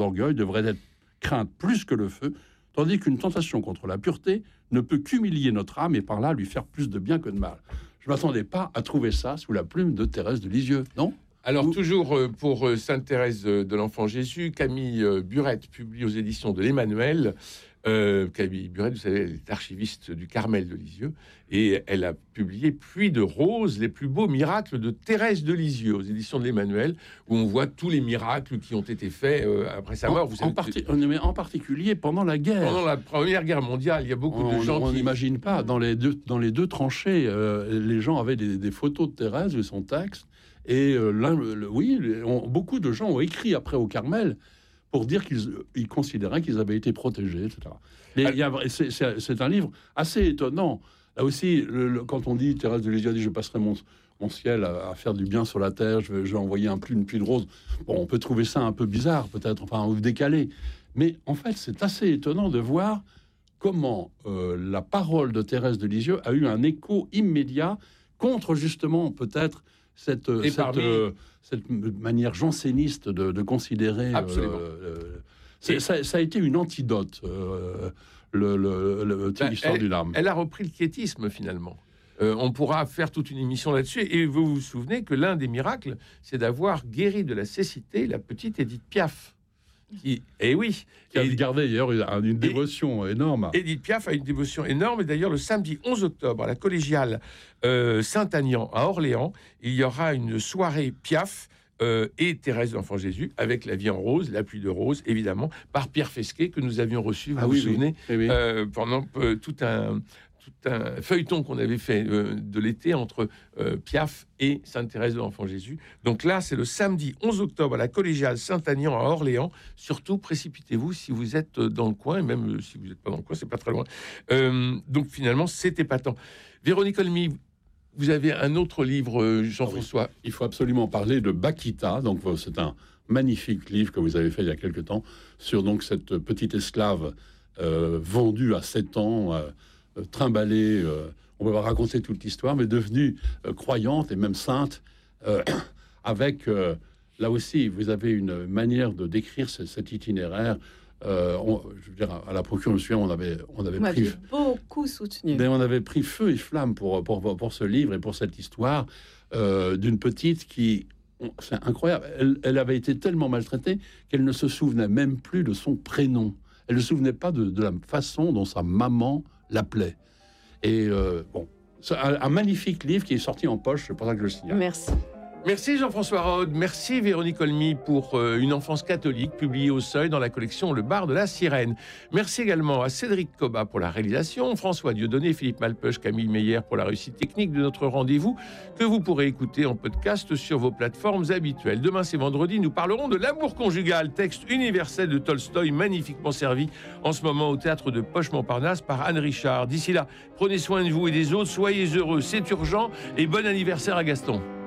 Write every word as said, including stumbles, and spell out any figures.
L'orgueil devrait être crainte plus que le feu, tandis qu'une tentation contre la pureté ne peut qu'humilier notre âme et par là lui faire plus de bien que de mal. Je ne m'attendais pas à trouver ça sous la plume de Thérèse de Lisieux, non ? Alors, Ou... toujours euh, pour euh, Sainte Thérèse de l'Enfant Jésus, Camille euh, Burette publie aux éditions de l'Emmanuel. Euh, Camille Burette, vous savez, elle est archiviste du Carmel de Lisieux, et elle a publié Pluie de roses, les plus beaux miracles de Thérèse de Lisieux aux éditions de l'Emmanuel, où on voit tous les miracles qui ont été faits euh, après sa mort. En, vous savez, en, parti- mais en particulier pendant la guerre. Pendant la Première Guerre mondiale, il y a beaucoup on, de gens on qui... n'imagine pas. Dans les deux, dans les deux tranchées, euh, les gens avaient des, des photos de Thérèse et son texte. Et euh, l'un, le, oui, on, beaucoup de gens ont écrit après au Carmel pour dire qu'ils ils considéraient qu'ils avaient été protégés, et cetera. Et il y a, c'est, c'est, c'est un livre assez étonnant. Là aussi, le, le, quand on dit, Thérèse de Lisieux dit « Je passerai mon, mon ciel à, à faire du bien sur la terre, je vais, je vais envoyer un pluie, une pluie de roses », bon, on peut trouver ça un peu bizarre, peut-être, enfin, ou décalé. Mais en fait, c'est assez étonnant de voir comment euh, la parole de Thérèse de Lisieux a eu un écho immédiat contre, justement, peut-être, cette, cette, parmi... euh, cette manière janséniste de, de considérer... Absolument. Euh, euh, c'est, ça, ça a été une antidote, euh, le, le, le, ben, l'histoire elle, du Dame. Elle a repris le quiétisme, finalement. Euh, on pourra faire toute une émission là-dessus. Et vous vous souvenez que l'un des miracles, c'est d'avoir guéri de la cécité la petite Édith Piaf. Qui, et oui, qui a et, gardé d'ailleurs une, une dévotion et, énorme. Édith Piaf a une dévotion énorme. Et d'ailleurs, le samedi onze octobre, à la collégiale euh, Saint-Agnand à Orléans, il y aura une soirée Piaf euh, et Thérèse de l'Enfant Jésus, avec La vie en rose, La pluie de rose, évidemment, par Pierre Fesquet, que nous avions reçu, vous ah, vous oui, souvenez, oui. Oui, oui. Euh, pendant euh, tout un... tout un feuilleton qu'on avait fait euh, de l'été entre euh, Piaf et Sainte-Thérèse de l'Enfant Jésus. Donc là, c'est le samedi onze octobre à la collégiale Saint-Agnand à Orléans. Surtout, précipitez-vous si vous êtes dans le coin, et même euh, si vous n'êtes pas dans le coin, c'est pas très loin. Euh, donc finalement, c'est épatant. Véronique Olmy, vous avez un autre livre, euh, Jean-François. Ah oui. Il faut absolument parler de Bakita. Donc c'est un magnifique livre que vous avez fait il y a quelque temps sur donc cette petite esclave euh, vendue à sept ans, euh, Euh, trimballée, euh, on va raconter toute l'histoire, mais devenue euh, croyante et même sainte, euh, avec, euh, là aussi, vous avez une manière de décrire ce, cet itinéraire. Euh, on, je veux dire, à la procure, je me souviens, on avait, on avait vous pris... beaucoup soutenu. Mais on avait pris feu et flamme pour, pour, pour ce livre et pour cette histoire euh, d'une petite qui... C'est incroyable. Elle, elle avait été tellement maltraitée qu'elle ne se souvenait même plus de son prénom. Elle ne se souvenait pas de, de la façon dont sa maman l'appelait. Et euh, bon, c'est un, un magnifique livre qui est sorti en poche, c'est pour ça que je le signale. Merci. Merci Jean-François Rode, merci Véronique Olmy pour euh, Une enfance catholique, publiée au Seuil dans la collection Le Bar de la Sirène. Merci également à Cédric Cobat pour la réalisation, François Dieudonné, Philippe Malpeuch, Camille Meyer pour la réussite technique de notre rendez-vous, que vous pourrez écouter en podcast sur vos plateformes habituelles. Demain, c'est vendredi, nous parlerons de l'amour conjugal, texte universel de Tolstoï, magnifiquement servi en ce moment au théâtre de Poche-Montparnasse par Anne Richard. D'ici là, prenez soin de vous et des autres, soyez heureux, c'est urgent, et bon anniversaire à Gaston.